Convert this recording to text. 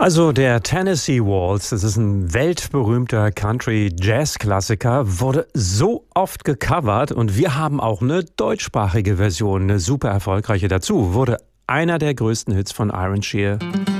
Also der Tennessee Waltz, das ist ein weltberühmter Country-Jazz-Klassiker, wurde so oft gecovert und wir haben auch eine deutschsprachige Version, eine super erfolgreiche dazu, wurde einer der größten Hits von Iron Shear.